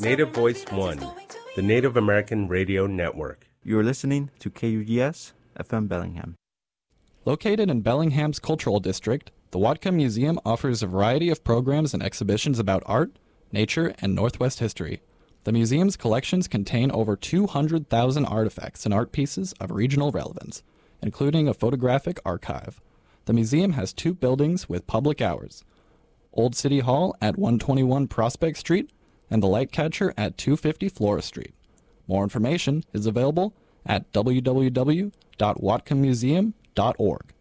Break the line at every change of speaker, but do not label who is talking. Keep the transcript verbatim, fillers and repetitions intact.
Native Voice One, the Native American Radio Network.
You're listening to K U D S F M Bellingham.
Located in Bellingham's Cultural District, the Whatcom Museum offers a variety of programs and exhibitions about art, nature, and Northwest history. The museum's collections contain over two hundred thousand artifacts and art pieces of regional relevance, including a photographic archive. The museum has two buildings with public hours: Old City Hall at one twenty-one Prospect Street and the Lightcatcher at two fifty Flora Street. More information is available at w w w dot watcom museum dot org.